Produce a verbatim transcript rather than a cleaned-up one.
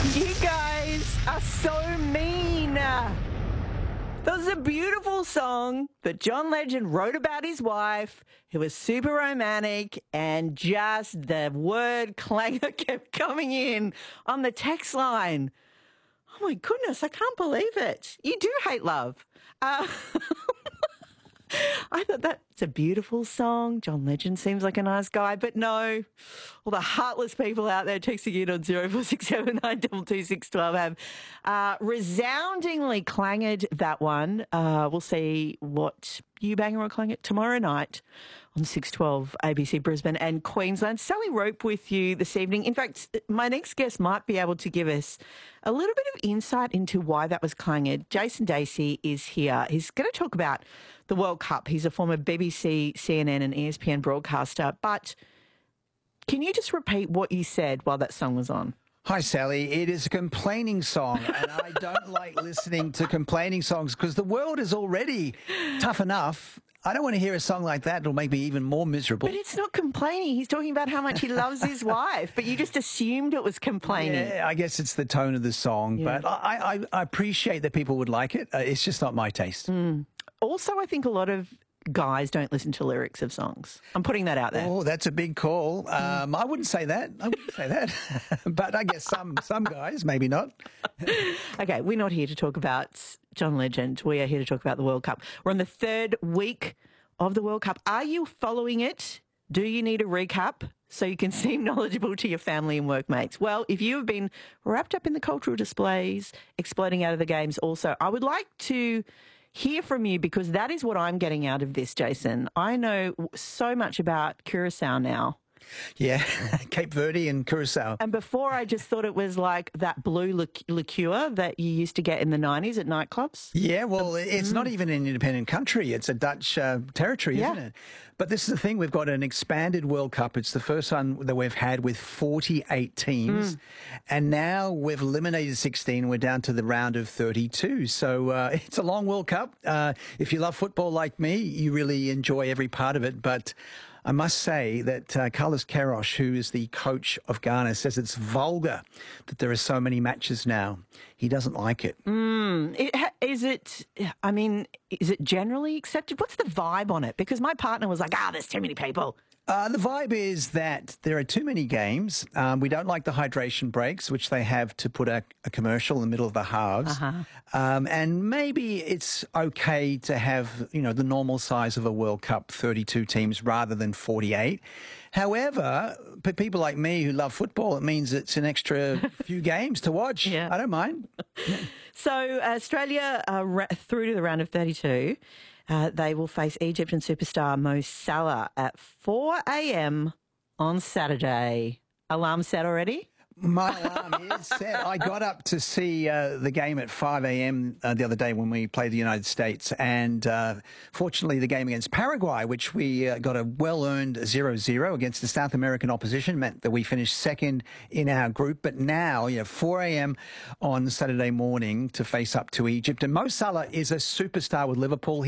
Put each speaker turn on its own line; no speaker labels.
You guys are so mean. That was a beautiful song that John Legend wrote about his wife, who was super romantic, and just the word clanger kept coming in on the text line. Oh, my goodness, I can't believe it. You do hate love. Uh, I thought that's a beautiful song. John Legend seems like a nice guy, but no, all the heartless people out there texting in on zero four six seven nine two two six one two have uh, resoundingly clanged that one. Uh, we'll see what you bang or clang it tomorrow night on six twelve A B C Brisbane and Queensland. Sally Rope with you this evening. In fact, my next guest might be able to give us a little bit of insight into why that was clanged. Jason Dacey is here. He's going to talk about the World Cup. He's a former B B C, C N N and E S P N broadcaster. But can you just repeat what you said while that song was on?
Hi, Sally. It is a complaining song, and I don't like listening to complaining songs because the world is already tough enough. I don't want to hear a song like that. It'll make me even more miserable.
But it's not complaining. He's talking about how much he loves his wife, but you just assumed it was complaining.
Yeah, I guess it's the tone of the song, yeah. but I, I, I appreciate that people would like it. Uh, it's just not my taste.
Mm. Also, I think a lot of guys don't listen to lyrics of songs. I'm putting that out there.
Oh, that's a big call. Um, I wouldn't say that. I wouldn't say that. But I guess some some guys, maybe not.
Okay, we're not here to talk about John Legend. We are here to talk about the World Cup. We're on the third week of the World Cup. Are you following it? Do you need a recap so you can seem knowledgeable to your family and workmates? Well, if you have been wrapped up in the cultural displays, exploding out of the games also, I would like to hear from you because that is what I'm getting out of this, Jason. I know so much about Curacao now.
Yeah, Cape Verde and Curacao.
And before I just thought it was like that blue liqueur that you used to get in the nineties at nightclubs.
Yeah, well, it's mm. not even an independent country. It's a Dutch uh, territory,
yeah.
isn't it? But this is the thing. We've got an expanded World Cup. It's the first one that we've had with forty-eight teams. Mm. And now we've eliminated sixteen. We're down to the round of thirty-two. So uh, it's a long World Cup. Uh, if you love football like me, you really enjoy every part of it. But I must say that uh, Carlos Queiroz, who is the coach of Ghana, says it's vulgar that there are so many matches now. He doesn't like it.
Mm, it is it, I mean, is it generally accepted? What's the vibe on it? Because my partner was like, ah, there's too many people.
Uh, the vibe is that there are too many games. Um, we don't like the hydration breaks, which they have to put a, a commercial in the middle of the halves. Uh-huh. Um, and maybe it's okay to have, you know, the normal size of a World Cup, thirty-two teams rather than forty-eight. However, for people like me who love football, it means it's an extra few games to watch.
Yeah.
I don't mind.
So Australia uh, ra- through to the round of thirty-two. Uh, they will face Egypt and superstar Mo Salah at four a.m. on Saturday. Alarm set already?
My alarm is set. I got up to see uh, the game at five a.m. Uh, the other day when we played the United States. And uh, fortunately, the game against Paraguay, which we uh, got a well-earned zero zero against the South American opposition, meant that we finished second in our group. But now, you know, four a.m. on Saturday morning to face up to Egypt. And Mo Salah is a superstar with Liverpool.